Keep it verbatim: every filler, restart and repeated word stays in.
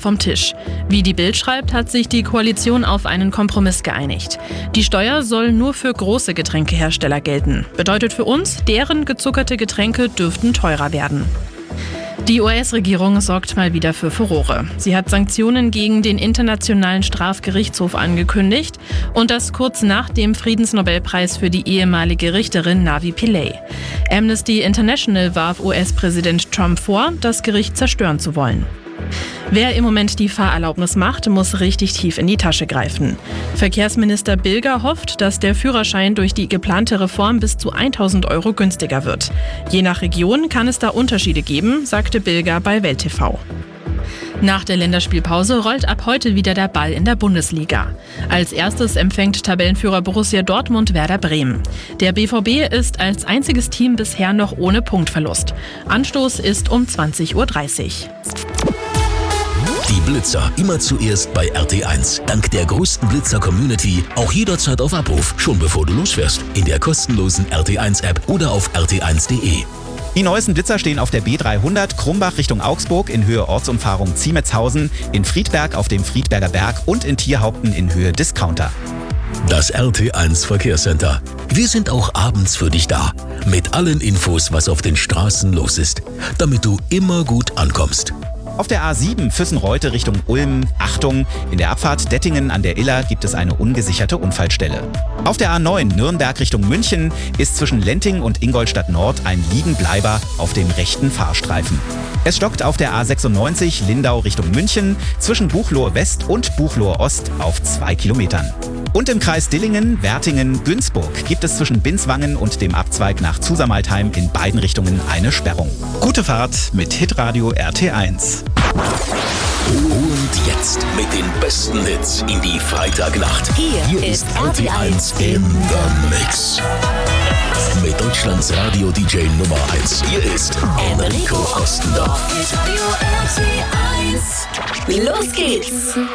vom Tisch. Wie die Bild schreibt, hat sich die Koalition auf einen Kompromiss geeinigt. Die Steuer soll nur für große Getränkehersteller gelten. Bedeutet für uns, deren gezuckerte Getränke dürften teurer werden. Die U S-Regierung sorgt mal wieder für Furore. Sie hat Sanktionen gegen den Internationalen Strafgerichtshof angekündigt und das kurz nach dem Friedensnobelpreis für die ehemalige Richterin Navi Pillay. Amnesty International warf U S-Präsident Trump vor, das Gericht zerstören zu wollen. Wer im Moment die Fahrerlaubnis macht, muss richtig tief in die Tasche greifen. Verkehrsminister Bilger hofft, dass der Führerschein durch die geplante Reform bis zu tausend Euro günstiger wird. Je nach Region kann es da Unterschiede geben, sagte Bilger bei Welt T V. Nach der Länderspielpause rollt ab heute wieder der Ball in der Bundesliga. Als erstes empfängt Tabellenführer Borussia Dortmund Werder Bremen. Der B V B ist als einziges Team bisher noch ohne Punktverlust. Anstoß ist um zwanzig Uhr dreißig. Die Blitzer immer zuerst bei R T eins. Dank der größten Blitzer-Community auch jederzeit auf Abruf, schon bevor du losfährst. In der kostenlosen R T eins App oder auf r t eins punkt d e. Die neuesten Blitzer stehen auf der B dreihundert Krumbach Richtung Augsburg in Höhe Ortsumfahrung Ziemetshausen, in Friedberg auf dem Friedberger Berg und in Thierhaupten in Höhe Discounter. Das R T eins Verkehrscenter. Wir sind auch abends für dich da. Mit allen Infos, was auf den Straßen los ist. Damit du immer gut ankommst. Auf der A sieben Füssen-Reute Richtung Ulm, Achtung, in der Abfahrt Dettingen an der Iller gibt es eine ungesicherte Unfallstelle. Auf der A neun Nürnberg Richtung München ist zwischen Lenting und Ingolstadt Nord ein Liegenbleiber auf dem rechten Fahrstreifen. Es stockt auf der A sechsundneunzig Lindau Richtung München zwischen Buchloe West und Buchloe Ost auf zwei Kilometern. Und im Kreis Dillingen, Wertingen, Günzburg gibt es zwischen Binswangen und dem Abzweig nach Zusammaltheim in beiden Richtungen eine Sperrung. Gute Fahrt mit Hitradio R T eins. Und jetzt mit den besten Hits in die Freitagnacht. Hier, Hier ist R T eins in the Mix. Mit Deutschlands Radio-D J Nummer eins. Hier ist Enrico Ostendorf. Radio R T eins. Los geht's!